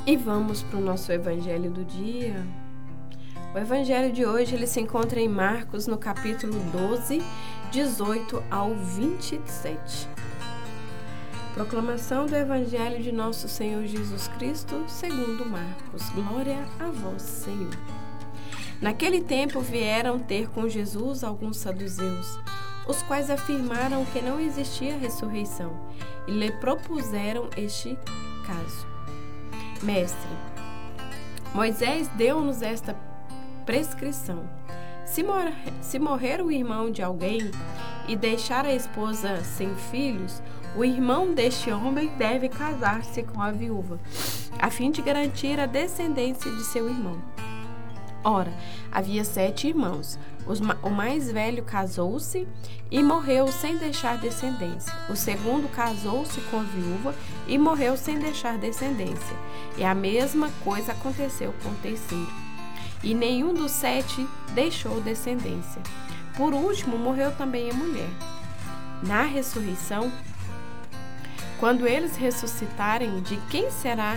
E vamos para o nosso evangelho do dia. O evangelho de hoje ele se encontra em Marcos, no capítulo 12, 18 ao 27. Proclamação do evangelho de nosso Senhor Jesus Cristo, segundo Marcos. Glória a vós, Senhor. Naquele tempo vieram ter com Jesus alguns saduceus, os quais afirmaram que não existia ressurreição, e lhe propuseram este caso. Mestre, Moisés deu-nos esta prescrição: se morrer o irmão de alguém e deixar a esposa sem filhos, o irmão deste homem deve casar-se com a viúva, a fim de garantir a descendência de seu irmão. Ora, havia 7 irmãos. O mais velho casou-se e morreu sem deixar descendência. O segundo casou-se com a viúva e morreu sem deixar descendência. E a mesma coisa aconteceu com o terceiro. E nenhum dos 7 deixou descendência. Por último, morreu também a mulher. Na ressurreição, quando eles ressuscitarem, de quem será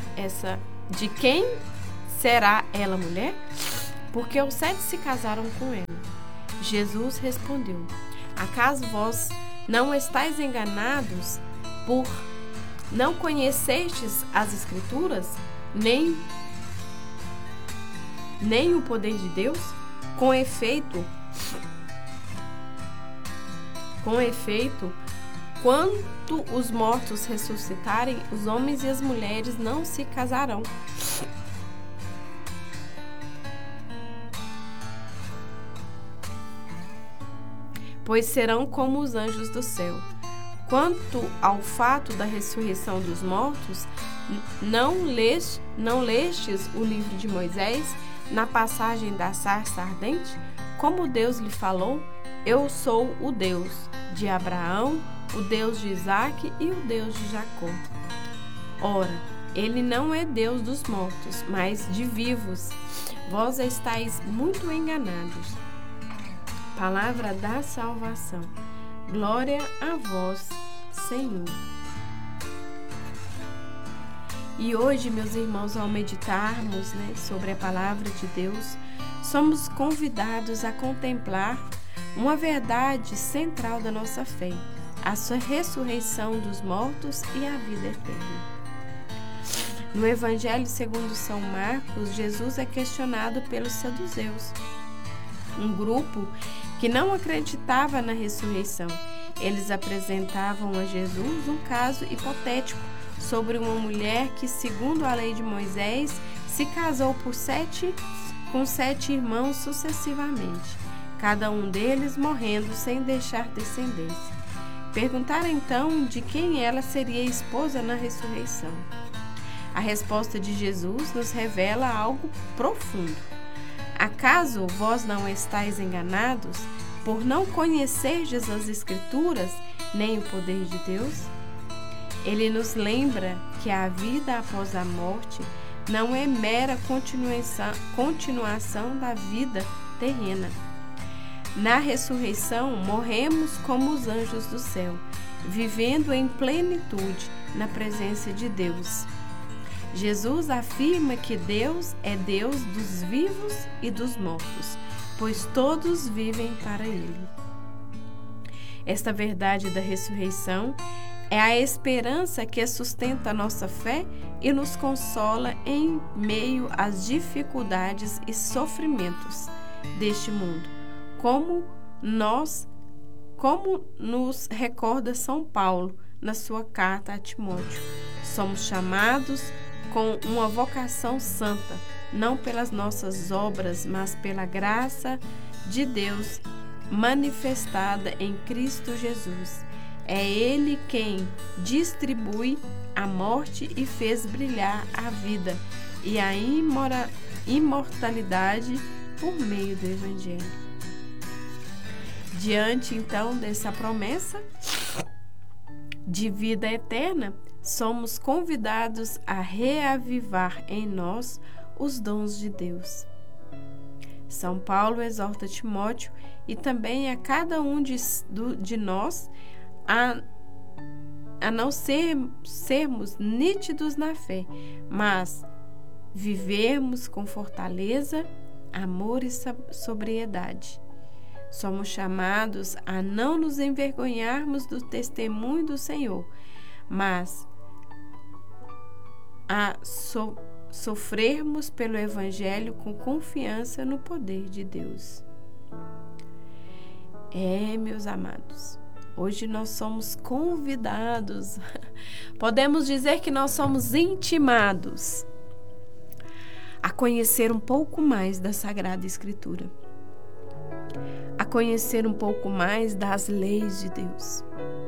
ela mulher? Porque os 7 se casaram com ela. Jesus respondeu: acaso vós não estáis enganados por não conhecestes as Escrituras, nem o poder de Deus? Com efeito, quando os mortos ressuscitarem, os homens e as mulheres não se casarão, pois serão como os anjos do céu. Quanto ao fato da ressurreição dos mortos, não lestes o livro de Moisés, na passagem da sarça ardente? Como Deus lhe falou: eu sou o Deus de Abraão, o Deus de Isaque e o Deus de Jacó. Ora, ele não é Deus dos mortos, mas de vivos. Vós estáis muito enganados. Palavra da salvação. Glória a vós, Senhor. E hoje, meus irmãos, ao meditarmos sobre a palavra de Deus, somos convidados a contemplar uma verdade central da nossa fé: a sua ressurreição dos mortos e a vida eterna. No Evangelho segundo São Marcos, Jesus é questionado pelos saduceus, um grupo que não acreditava na ressurreição. Eles apresentavam a Jesus um caso hipotético sobre uma mulher que, segundo a lei de Moisés, se casou com 7 irmãos sucessivamente, cada um deles morrendo sem deixar descendência. Perguntaram então de quem ela seria esposa na ressurreição. A resposta de Jesus nos revela algo profundo. Acaso vós não estáis enganados por não conhecerdes as Escrituras, nem o poder de Deus? Ele nos lembra que a vida após a morte não é mera continuação da vida terrena. Na ressurreição, morremos como os anjos do céu, vivendo em plenitude na presença de Deus. Jesus afirma que Deus é Deus dos vivos e dos mortos, pois todos vivem para Ele. Esta verdade da ressurreição é a esperança que sustenta a nossa fé e nos consola em meio às dificuldades e sofrimentos deste mundo, como nos recorda São Paulo na sua carta a Timóteo. Somos chamados com uma vocação santa, não pelas nossas obras, mas pela graça de Deus manifestada em Cristo Jesus. É Ele quem distribui a morte e fez brilhar a vida e a imortalidade por meio do Evangelho. Diante, então, dessa promessa de vida eterna, somos convidados a reavivar em nós os dons de Deus. São Paulo exorta Timóteo e também a cada um de nós a não sermos nítidos na fé, mas vivermos com fortaleza, amor e sobriedade. Somos chamados a não nos envergonharmos do testemunho do Senhor, mas a sofrermos pelo Evangelho com confiança no poder de Deus. Meus amados, hoje nós somos convidados, podemos dizer que nós somos intimados a conhecer um pouco mais da Sagrada Escritura, a conhecer um pouco mais das leis de Deus.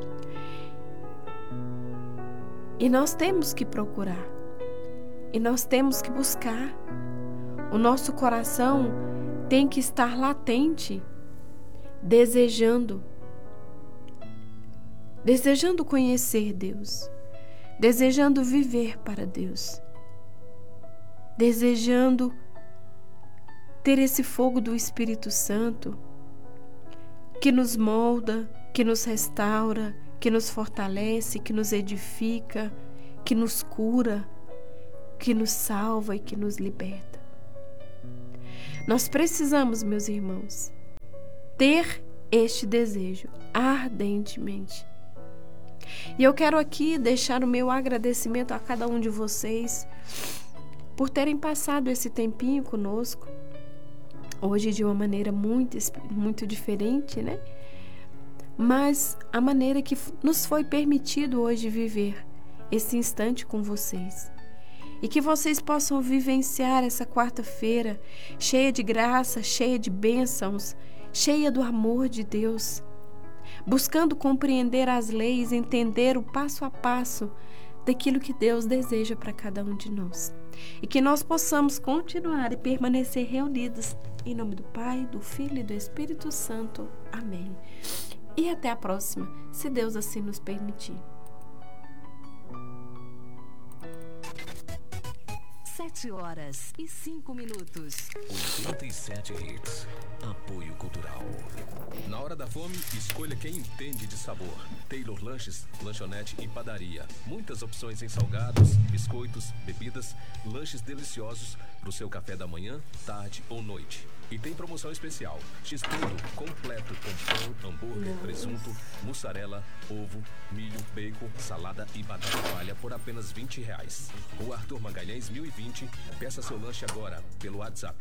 E nós temos que procurar, e nós temos que buscar. O nosso coração tem que estar latente, desejando conhecer Deus, desejando viver para Deus, desejando ter esse fogo do Espírito Santo que nos molda, que nos restaura, que nos fortalece, que nos edifica, que nos cura, que nos salva e que nos liberta. Nós precisamos, meus irmãos, ter este desejo ardentemente. E eu quero aqui deixar o meu agradecimento a cada um de vocês por terem passado esse tempinho conosco, hoje de uma maneira muito diferente, né? Mas a maneira que nos foi permitido hoje viver esse instante com vocês. E que vocês possam vivenciar essa quarta-feira cheia de graça, cheia de bênçãos, cheia do amor de Deus, buscando compreender as leis, entender o passo a passo daquilo que Deus deseja para cada um de nós. E que nós possamos continuar e permanecer reunidos em nome do Pai, do Filho e do Espírito Santo. Amém. E até a próxima, se Deus assim nos permitir. 7h05. 87 hits. Apoio cultural. Na hora da fome, escolha quem entende de sabor. Taylor Lanches, lanchonete e padaria. Muitas opções em salgados, biscoitos, bebidas, lanches deliciosos para o seu café da manhã, tarde ou noite. E tem promoção especial. X-Tudo completo com pão, hambúrguer, presunto, mussarela, ovo, milho, bacon, salada e batata palha por apenas R$20. Rua Arthur Magalhães, 1020. Peça seu lanche agora pelo WhatsApp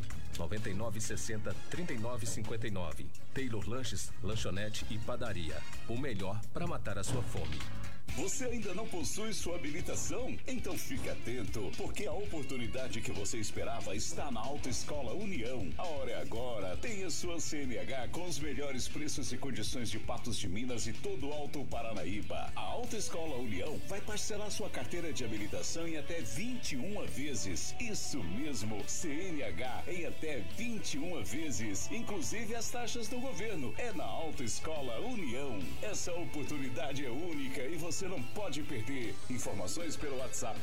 999603959. Taylor Lanches, lanchonete e padaria. O melhor para matar a sua fome. Você ainda não possui sua habilitação? Então fique atento, porque a oportunidade que você esperava está na Autoescola União. A hora é agora. Tenha sua CNH com os melhores preços e condições de Patos de Minas e todo o Alto Paranaíba. A Autoescola União vai parcelar sua carteira de habilitação em até 21 vezes. Isso mesmo, CNH em até 21 vezes, inclusive as taxas do governo. É na Autoescola União. Essa oportunidade é única e você não pode perder. Informações pelo WhatsApp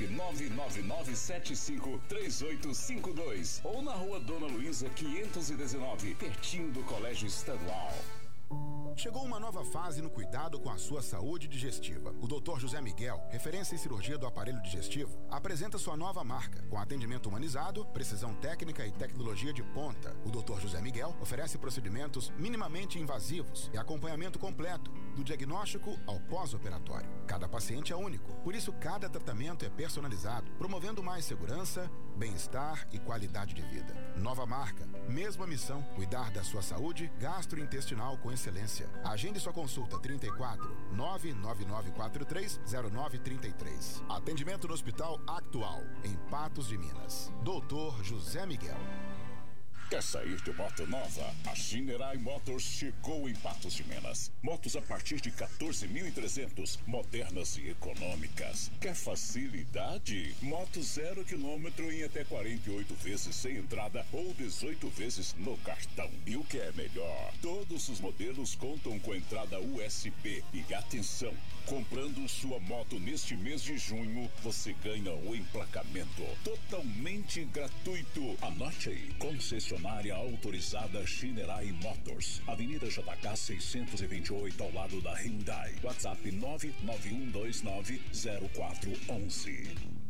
999753852 ou na Rua Dona Luísa 519, pertinho do Colégio Estadual. Chegou uma nova fase no cuidado com a sua saúde digestiva. O Dr. José Miguel, referência em cirurgia do aparelho digestivo, apresenta sua nova marca, com atendimento humanizado, precisão técnica e tecnologia de ponta. O Dr. José Miguel oferece procedimentos minimamente invasivos e acompanhamento completo, do diagnóstico ao pós-operatório. Cada paciente é único, por isso cada tratamento é personalizado, promovendo mais segurança, bem-estar e qualidade de vida. Nova marca, mesma missão, cuidar da sua saúde gastrointestinal com excelência. Agende sua consulta 34 99943 0933. Atendimento no Hospital Actual, em Patos de Minas. Dr. José Miguel. Quer sair de moto nova? A Shinerai Motors chegou em Patos de Minas. Motos a partir de 14.300, modernas e econômicas. Quer facilidade? Moto 0 km em até 48 vezes sem entrada ou 18 vezes no cartão. E o que é melhor? Todos os modelos contam com entrada USB. E atenção, comprando sua moto neste mês de junho, você ganha o emplacamento totalmente gratuito. Anote aí, concessionária autorizada Shinerai Motors, Avenida JK 628, ao lado da Hyundai. WhatsApp 991290411.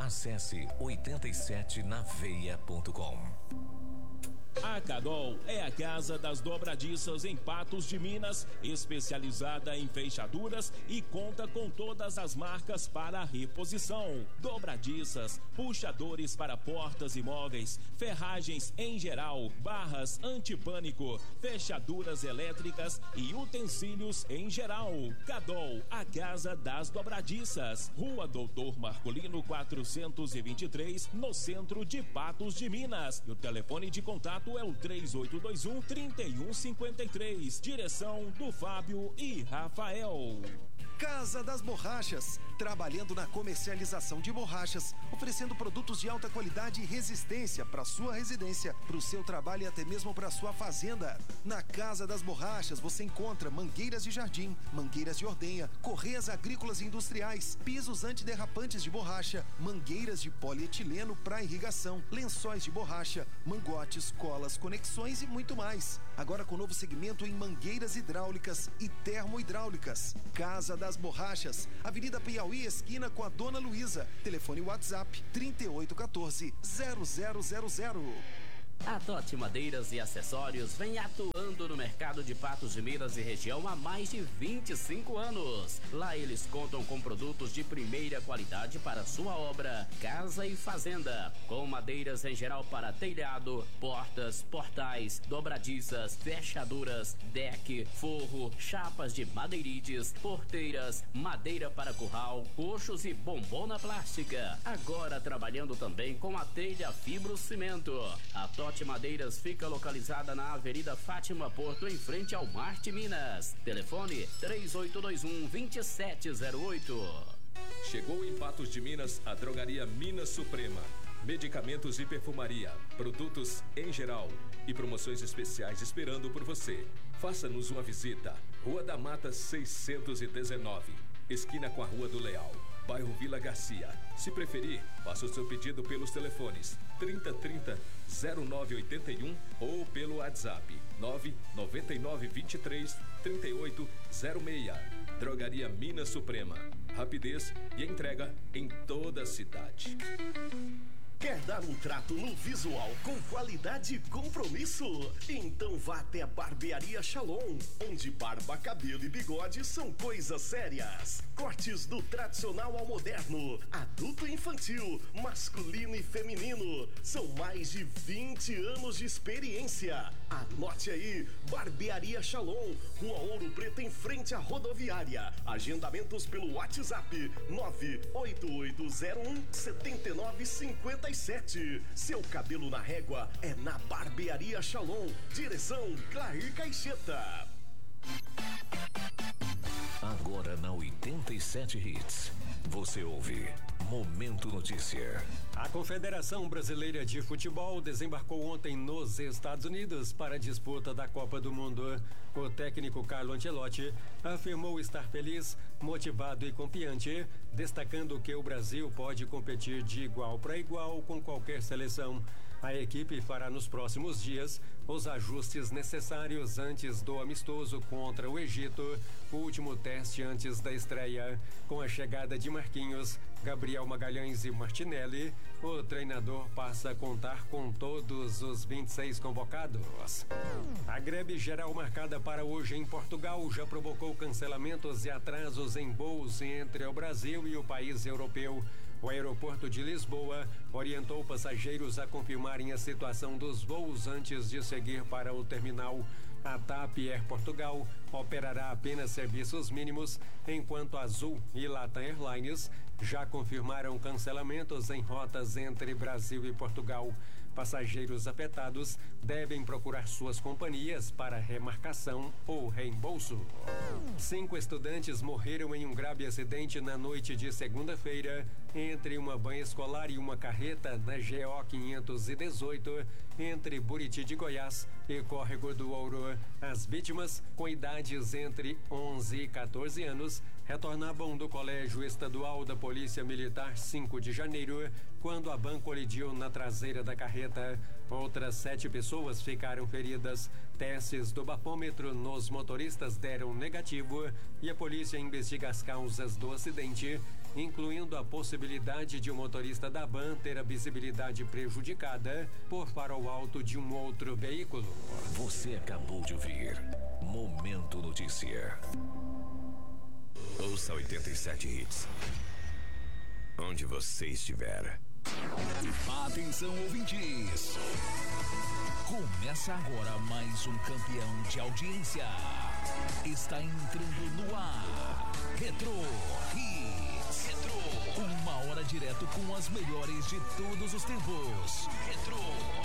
Acesse 87naveia.com. A Cadol é a casa das dobradiças em Patos de Minas, especializada em fechaduras e conta com todas as marcas para reposição. Dobradiças, puxadores para portas e móveis, ferragens em geral, barras antipânico, fechaduras elétricas e utensílios em geral. Cadol, a casa das dobradiças. Rua Doutor Marcolino 423, no centro de Patos de Minas. E o telefone de contato é o 3821-3153. Direção do Fábio e Rafael. Casa das Borrachas, trabalhando na comercialização de borrachas, oferecendo produtos de alta qualidade e resistência para sua residência, para o seu trabalho e até mesmo para sua fazenda. Na Casa das Borrachas você encontra mangueiras de jardim, mangueiras de ordenha, correias agrícolas e industriais, pisos antiderrapantes de borracha, mangueiras de polietileno para irrigação, lençóis de borracha, mangotes, colas, conexões e muito mais. Agora com novo segmento em mangueiras hidráulicas e termohidráulicas. Casa das Borrachas, Avenida Piauí, esquina com a Dona Luísa. Telefone WhatsApp 3814-0000. A Totti Madeiras e Acessórios vem atuando no mercado de Patos de Minas e região há mais de 25 anos. Lá eles contam com produtos de primeira qualidade para sua obra, casa e fazenda, com madeiras em geral para telhado, portas, portais, dobradiças, fechaduras, deck, forro, chapas de madeirites, porteiras, madeira para curral, coxos e bombona plástica. Agora trabalhando também com a telha fibrocimento. A Totti Madeiras fica localizada na Avenida Fátima Porto, em frente ao Marte Minas. Telefone 3821-2708. Chegou em Patos de Minas a drogaria Minas Suprema. Medicamentos e perfumaria, produtos em geral e promoções especiais esperando por você. Faça-nos uma visita. Rua da Mata 619, esquina com a Rua do Leal, bairro Vila Garcia. Se preferir, faça o seu pedido pelos telefones 3030-0981 ou pelo WhatsApp 99923-3806. Drogaria Minas Suprema. Rapidez e entrega em toda a cidade. Quer dar um trato no visual com qualidade e compromisso? Então vá até a Barbearia Shalom, onde barba, cabelo e bigode são coisas sérias. Cortes do tradicional ao moderno, adulto e infantil, masculino e feminino. São mais de 20 anos de experiência. Anote aí, Barbearia Shalom, Rua Ouro Preto, em frente à rodoviária. Agendamentos pelo WhatsApp 98801-7957. Seu cabelo na régua é na Barbearia Shalom. Direção Clair Caixeta. Agora na 87 Hits, você ouve Momento Notícia. A Confederação Brasileira de Futebol desembarcou ontem nos Estados Unidos para a disputa da Copa do Mundo. O técnico Carlo Ancelotti afirmou estar feliz, motivado e confiante, destacando que o Brasil pode competir de igual para igual com qualquer seleção. A equipe fará nos próximos dias os ajustes necessários antes do amistoso contra o Egito, o último teste antes da estreia. Com a chegada de Marquinhos, Gabriel Magalhães e Martinelli, o treinador passa a contar com todos os 26 convocados. A greve geral marcada para hoje em Portugal já provocou cancelamentos e atrasos em voos entre o Brasil e o país europeu. O aeroporto de Lisboa orientou passageiros a confirmarem a situação dos voos antes de seguir para o terminal. A TAP Air Portugal operará apenas serviços mínimos, enquanto a Azul e Latam Airlines já confirmaram cancelamentos em rotas entre Brasil e Portugal. Passageiros afetados devem procurar suas companhias para remarcação ou reembolso. 5 estudantes morreram em um grave acidente na noite de segunda-feira entre uma van escolar e uma carreta na GO 518 entre Buriti de Goiás e Córrego do Ouro. As vítimas, com idades entre 11 e 14 anos, retornavam do Colégio Estadual da Polícia Militar 5 de Janeiro, quando a van colidiu na traseira da carreta. Outras 7 pessoas ficaram feridas. Testes do bafômetro nos motoristas deram negativo e a polícia investiga as causas do acidente. incluindo a possibilidade de o motorista da van ter a visibilidade prejudicada por farol alto de um outro veículo. Você acabou de ouvir Momento Notícia. Ouça 87 Hits. Onde você estiver. Atenção, ouvintes. Começa agora mais um campeão de audiência. Está entrando no ar. Retro Hits. Retro. Uma hora direto com as melhores de todos os tempos. Retro